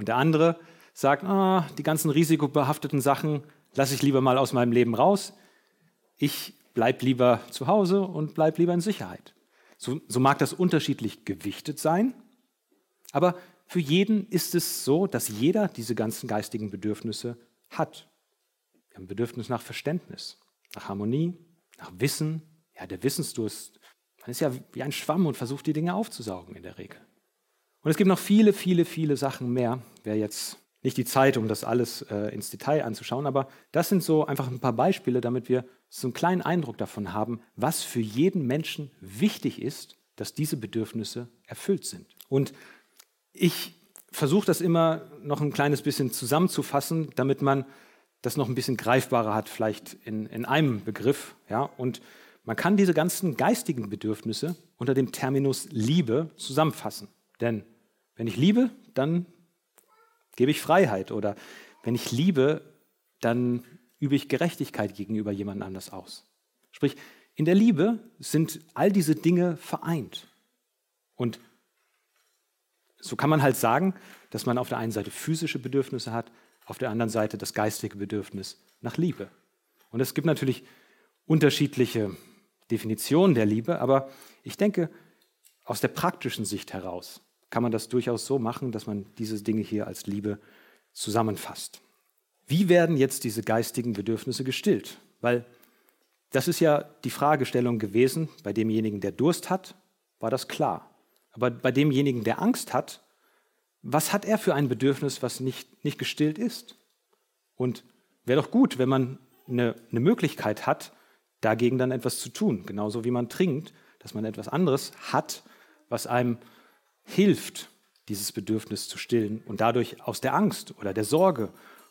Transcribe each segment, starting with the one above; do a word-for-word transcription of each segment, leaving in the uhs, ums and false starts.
Und der andere sagt, ah, die ganzen risikobehafteten Sachen lasse ich lieber mal aus meinem Leben raus. Ich bleibe lieber zu Hause und bleibe lieber in Sicherheit. So, so mag das unterschiedlich gewichtet sein, aber für jeden ist es so, dass jeder diese ganzen geistigen Bedürfnisse hat. Wir haben ein Bedürfnis nach Verständnis, nach Harmonie, nach Wissen. Ja, der Wissensdurst, man ist ja wie ein Schwamm und versucht, die Dinge aufzusaugen in der Regel. Und es gibt noch viele, viele, viele Sachen mehr. Wäre jetzt nicht die Zeit, um das alles äh, ins Detail anzuschauen, aber das sind so einfach ein paar Beispiele, damit wir so einen kleinen Eindruck davon haben, was für jeden Menschen wichtig ist, dass diese Bedürfnisse erfüllt sind. Und ich versuche das immer noch ein kleines bisschen zusammenzufassen, damit man das noch ein bisschen greifbarer hat, vielleicht in, in einem Begriff. Ja? Und man kann diese ganzen geistigen Bedürfnisse unter dem Terminus Liebe zusammenfassen. Denn wenn ich liebe, dann gebe ich Freiheit. Oder wenn ich liebe, dann übe ich Gerechtigkeit gegenüber jemand anders aus. Sprich, in der Liebe sind all diese Dinge vereint. Und so kann man halt sagen, dass man auf der einen Seite physische Bedürfnisse hat, auf der anderen Seite das geistige Bedürfnis nach Liebe. Und es gibt natürlich unterschiedliche Definitionen der Liebe, aber ich denke, aus der praktischen Sicht heraus kann man das durchaus so machen, dass man diese Dinge hier als Liebe zusammenfasst. Wie werden jetzt diese geistigen Bedürfnisse gestillt? Weil das ist ja die Fragestellung gewesen, bei demjenigen, der Durst hat, war das klar. Aber bei demjenigen, der Angst hat, was hat er für ein Bedürfnis, was nicht, nicht gestillt ist? Und wäre doch gut, wenn man eine, eine Möglichkeit hat, dagegen dann etwas zu tun. Genauso wie man trinkt, dass man etwas anderes hat, was einem hilft, dieses Bedürfnis zu stillen und dadurch aus der Angst oder der Sorge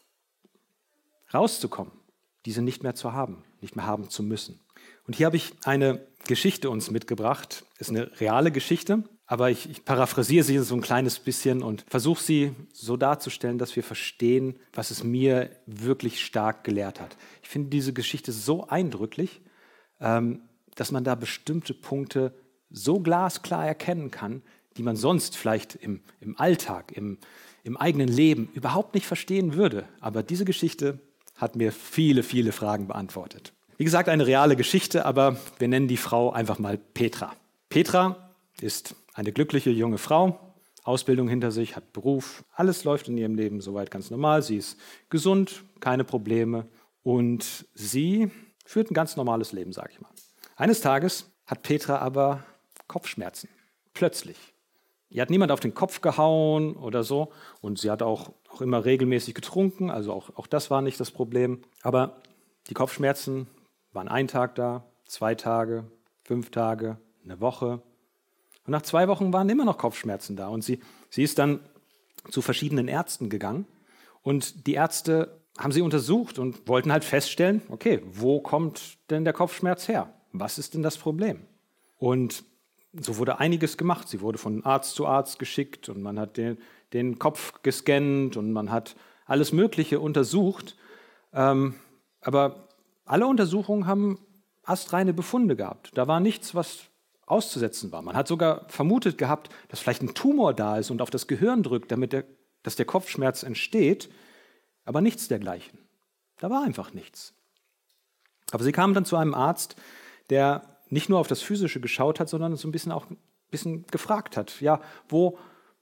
rauszukommen, diese nicht mehr zu haben, nicht mehr haben zu müssen. Und hier habe ich eine Geschichte uns mitgebracht. Ist eine reale Geschichte, aber ich, ich paraphrasiere sie so ein kleines bisschen und versuche sie so darzustellen, dass wir verstehen, was es mir wirklich stark gelehrt hat. Ich finde diese Geschichte so eindrücklich, ähm, dass man da bestimmte Punkte so glasklar erkennen kann, die man sonst vielleicht im, im Alltag, im, im eigenen Leben überhaupt nicht verstehen würde. Aber diese Geschichte hat mir viele, viele Fragen beantwortet. Wie gesagt, eine reale Geschichte, aber wir nennen die Frau einfach mal Petra. Petra ist eine glückliche junge Frau, Ausbildung hinter sich, hat Beruf, alles läuft in ihrem Leben soweit ganz normal. Sie ist gesund, keine Probleme und sie führt ein ganz normales Leben, sage ich mal. Eines Tages hat Petra aber Kopfschmerzen, plötzlich. Ihr hat niemand auf den Kopf gehauen oder so und sie hat auch, auch immer regelmäßig getrunken, also auch, auch das war nicht das Problem. Aber die Kopfschmerzen waren ein Tag da, zwei Tage, fünf Tage, eine Woche. Und nach zwei Wochen waren immer noch Kopfschmerzen da. Und sie, sie ist dann zu verschiedenen Ärzten gegangen. Und die Ärzte haben sie untersucht und wollten halt feststellen, okay, wo kommt denn der Kopfschmerz her? Was ist denn das Problem? Und so wurde einiges gemacht. Sie wurde von Arzt zu Arzt geschickt und man hat den, den Kopf gescannt und man hat alles Mögliche untersucht. Ähm, aber alle Untersuchungen haben astreine Befunde gehabt. Da war nichts, was auszusetzen war. Man hat sogar vermutet gehabt, dass vielleicht ein Tumor da ist und auf das Gehirn drückt, damit der, dass der Kopfschmerz entsteht, aber nichts dergleichen. Da war einfach nichts. Aber sie kamen dann zu einem Arzt, der nicht nur auf das Physische geschaut hat, sondern so ein bisschen auch ein bisschen gefragt hat. Ja, wo,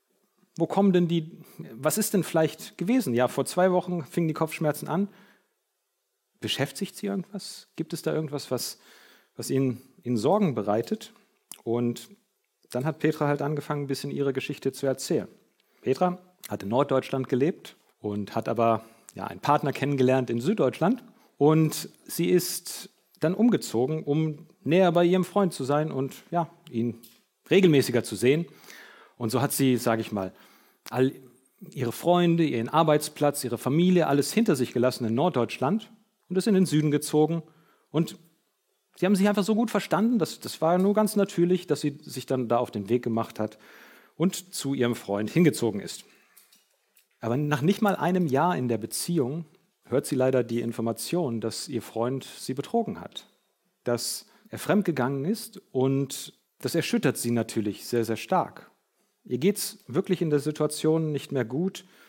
wo kommen denn die, was ist denn vielleicht gewesen? Ja, vor zwei Wochen fingen die Kopfschmerzen an. Beschäftigt sie irgendwas? Gibt es da irgendwas, was, was ihnen, ihnen Sorgen bereitet? Und dann hat Petra halt angefangen, ein bisschen ihre Geschichte zu erzählen. Petra hat in Norddeutschland gelebt und hat aber ja, einen Partner kennengelernt in Süddeutschland. Und sie ist dann umgezogen, um näher bei ihrem Freund zu sein und ja, ihn regelmäßiger zu sehen. Und so hat sie, sage ich mal, all ihre Freunde, ihren Arbeitsplatz, ihre Familie, alles hinter sich gelassen in Norddeutschland und ist in den Süden gezogen. Und sie haben sich einfach so gut verstanden, dass, das war nur ganz natürlich, dass sie sich dann da auf den Weg gemacht hat und zu ihrem Freund hingezogen ist. Aber nach nicht mal einem Jahr in der Beziehung hört sie leider die Information, dass ihr Freund sie betrogen hat, dass er fremdgegangen ist und das erschüttert sie natürlich sehr, sehr stark. Ihr geht es wirklich in der Situation nicht mehr gut